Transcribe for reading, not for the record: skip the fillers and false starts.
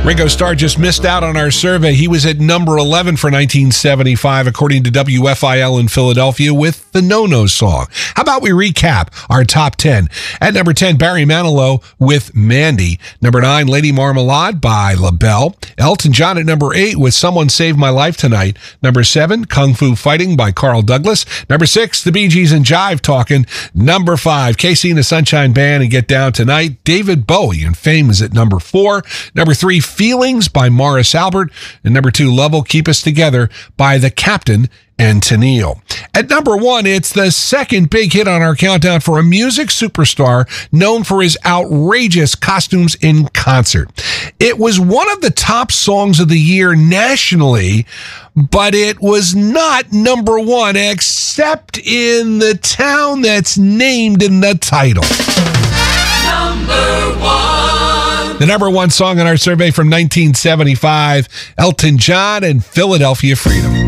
Ringo Starr just missed out on our survey. He was at number 11 for 1975, according to WFIL in Philadelphia, with the No-No song. How about we recap our top 10? At number 10, Barry Manilow with Mandy. Number 9, Lady Marmalade by LaBelle. Elton John at number 8 with Someone Saved My Life Tonight. Number 7, Kung Fu Fighting by Carl Douglas. Number 6, The Bee Gees and Jive Talkin'. Number 5, KC and the Sunshine Band and Get Down Tonight. David Bowie and Fame is at number 4. Number 3, Feelings by Morris Albert. And number 2, Love Will Keep Us Together by The Captain and Tennille. At number 1, it's the second big hit on our countdown for a music superstar known for his outrageous costumes in concert. It was one of the top songs of the year nationally, but it was not number 1 except in the town that's named in the title. Number 1. The number 1 song on our survey from 1975, Elton John and Philadelphia Freedom.